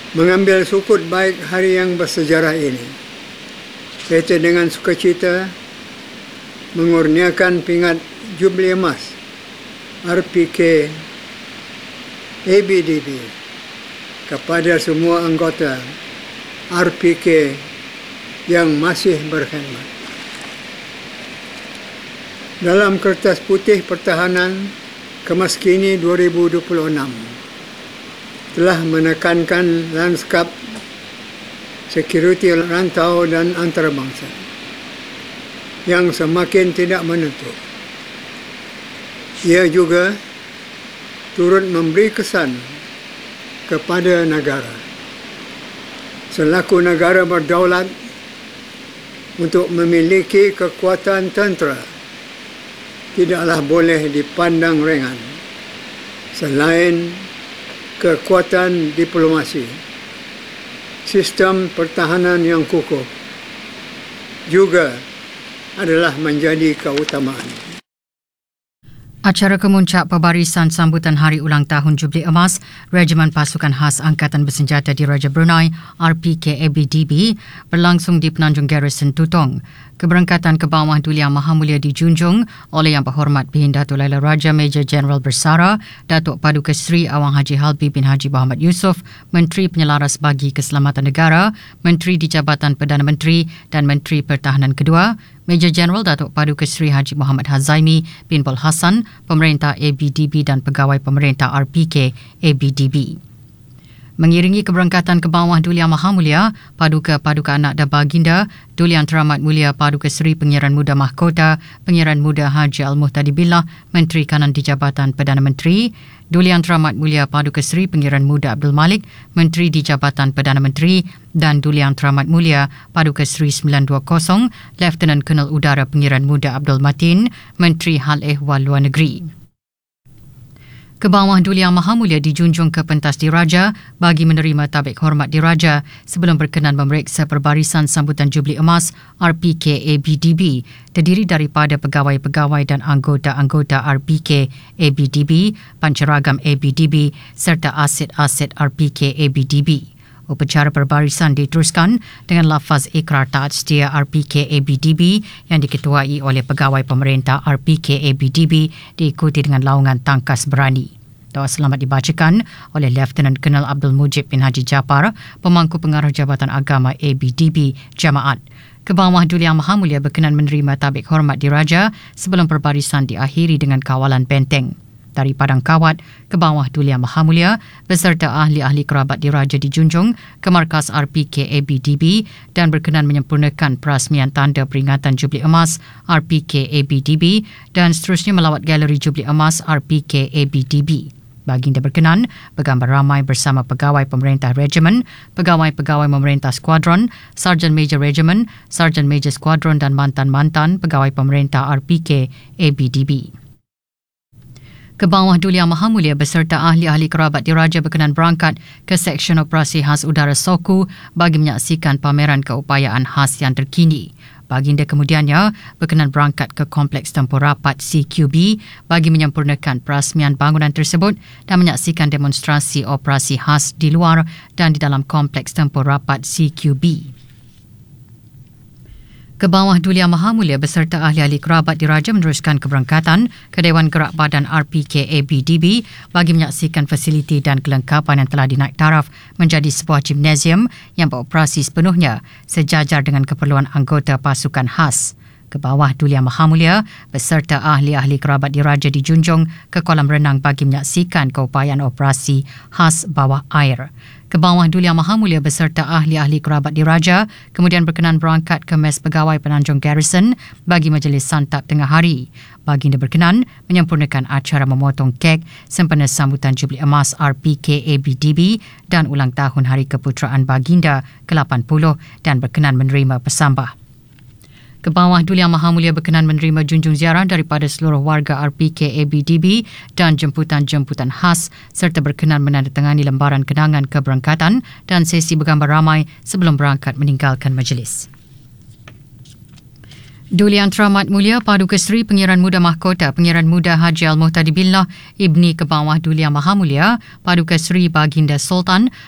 mengambil sukut baik hari yang bersejarah ini. Kita dengan sukacita mengurniakan pingat Jubli Emas RPK ABDB kepada semua anggota RPK yang masih berkhidmat. Dalam Kertas Putih Pertahanan Kemaskini 2026 telah menekankan lanskap sekuriti rantau dan antarabangsa yang semakin tidak menentu. Ia juga turut memberi kesan kepada negara selaku negara berdaulat untuk memiliki kekuatan tentera tidaklah boleh dipandang ringan selain kekuatan diplomasi. Sistem pertahanan yang kukuh juga adalah menjadi keutamaan. Acara kemuncak pembarisan sambutan Hari Ulang Tahun Jubli Emas Regimen Pasukan Khas Angkatan Bersenjata Diraja Brunei RPK ABDB berlangsung di Penanjung Garrison Tutong. Keberangkatan ke bawah Duli Yang Maha Mulia dijunjung oleh Yang Berhormat Bin Datuk Laila Raja Major Jeneral Bersara Datuk Paduka Seri Awang Haji Halbi bin Haji Muhammad Yusof, Menteri Penyelaras bagi Keselamatan Negara, Menteri di Jabatan Perdana Menteri dan Menteri Pertahanan Kedua, Major Jeneral Datuk Paduka Seri Haji Muhammad Hazaimi bin Pol Hassan, Pemerintah ABDB dan Pegawai Pemerintah RPK ABDB. Mengiringi keberangkatan ke bawah Duli Yang Maha Mulia, Paduka Anak dan Baginda, Duli Yang Teramat Mulia Paduka Seri Pengiran Muda Mahkota, Pengiran Muda Haji Al-Muhtadi Billah, Menteri Kanan di Jabatan Perdana Menteri, Duli Yang Teramat Mulia Paduka Seri Pengiran Muda Abdul Malik, Menteri di Jabatan Perdana Menteri, dan Duli Yang Teramat Mulia Paduka Seri 920, Lieutenant Colonel Udara Pengiran Muda Abdul Matin, Menteri Hal Ehwal Luar Negeri. Ke bawah Duli Yang Maha Mulia dijunjung ke pentas diraja bagi menerima tabik hormat diraja sebelum berkenan memeriksa perbarisan sambutan Jubli Emas RPK ABDB terdiri daripada pegawai-pegawai dan anggota-anggota RPK ABDB, pancaragam ABDB serta aset-aset RPK ABDB. Upacara perbarisan diteruskan dengan lafaz ikrar taat setia RPK ABDB yang diketuai oleh pegawai pemerintah RPK ABDB diikuti dengan laungan tangkas berani. Doa selamat dibacakan oleh Lieutenant Colonel Abdul Mujib bin Haji Japar, Pemangku Pengarah Jabatan Agama ABDB Jamaat. Ke bawah Duli Yang Maha Mulia berkenan menerima tabik hormat diraja sebelum perbarisan diakhiri dengan kawalan benteng. Dari Padang Kawat ke bawah Duli Yang Maha Mulia beserta ahli-ahli kerabat diraja dijunjung ke markas RPK ABDB dan berkenan menyempurnakan perasmian tanda peringatan Jubli Emas RPK ABDB dan seterusnya melawat galeri Jubli Emas RPK ABDB. Baginda berkenan bergambar ramai bersama pegawai pemerintah regimen, pegawai-pegawai pemerintah skuadron, Sarjan Major Regimen, Sarjan Major Skuadron dan mantan-mantan pegawai pemerintah RPK ABDB. Ke bawah Duli Yang Maha Mulia beserta ahli-ahli kerabat diraja berkenan berangkat ke Seksyen Operasi Khas Udara Soku bagi menyaksikan pameran keupayaan khas yang terkini. Baginda kemudiannya berkenan berangkat ke Kompleks Tempur Rapat CQB bagi menyempurnakan perasmian bangunan tersebut dan menyaksikan demonstrasi operasi khas di luar dan di dalam Kompleks Tempur Rapat CQB. Ke bawah Duli Yang Maha Mulia beserta ahli-ahli kerabat diraja meneruskan keberangkatan ke Dewan Gerak Badan RPK ABDB bagi menyaksikan fasiliti dan kelengkapan yang telah dinaik taraf menjadi sebuah gimnasium yang beroperasi sepenuhnya sejajar dengan keperluan anggota pasukan khas. Ke bawah Duli Yang Maha Mulia beserta ahli-ahli kerabat diraja dijunjung ke kolam renang bagi menyaksikan keupayaan operasi khas bawah air. Ke bawah Duli Yang Maha Mulia beserta ahli-ahli kerabat diraja kemudian berkenan berangkat ke Mes Pegawai Penanjung Garrison bagi majlis santap tengah hari. Baginda berkenan menyempurnakan acara memotong kek sempena sambutan Jubli Emas RPK ABDB dan ulang tahun Hari Keputeraan Baginda ke-80 dan berkenan menerima pesambah. Ke bawah Duli Yang Maha Mulia berkenan menerima junjung ziarah daripada seluruh warga RPK ABDB dan jemputan-jemputan khas serta berkenan menandatangani lembaran kenangan keberangkatan dan sesi bergambar ramai sebelum berangkat meninggalkan majlis. Duli Yang Teramat Mulia Paduka Seri Pengiran Muda Mahkota Pengiran Muda Haji Al-Muhtadi Billah Ibni ke bawah Duli Yang Maha Mulia Paduka Seri Baginda Sultan